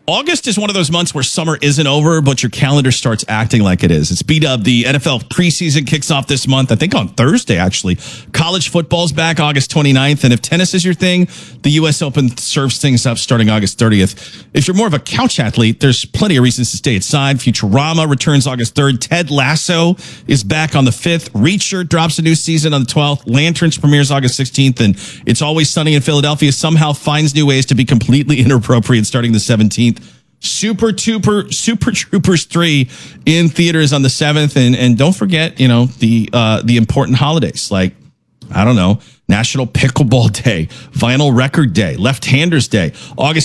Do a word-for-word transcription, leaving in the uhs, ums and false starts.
August is one of those months where summer isn't over, but your calendar starts acting like it is. It's B-Dub. The N F L preseason kicks off this month, I think on Thursday, actually. College football's back August twenty-ninth. And if tennis is your thing, the U S Open serves things up starting August thirtieth. If you're more of a couch athlete, there's plenty of reasons to stay inside. Futurama returns August third. Ted Lasso is back on the fifth. Reacher drops a new season on the twelfth. Lanterns premieres August sixteenth. And It's Always Sunny in Philadelphia somehow finds new ways to be completely inappropriate starting the seventeenth. Super Trooper, Super Troopers three in theaters on the seventh. And and don't forget, you know, the uh, the important holidays like, I don't know, National Pickleball Day, Vinyl Record Day, Left-Handers Day, August